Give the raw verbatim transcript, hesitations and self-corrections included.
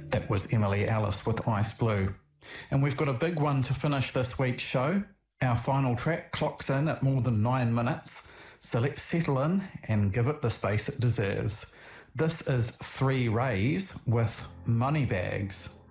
That was Emily Alice with Ice Blue. And we've got a big one to finish this week's show. Our final track clocks in at more than nine minutes, so let's settle in and give it the space it deserves. This is Three Rays with Money Bags.